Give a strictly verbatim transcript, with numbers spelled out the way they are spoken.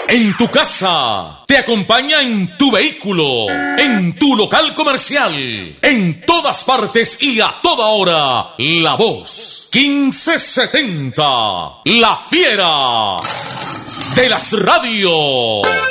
en tu casa, te acompaña en tu vehículo, en tu local comercial, en todas partes y a toda hora. La Voz quince setenta, la fiera de las radios.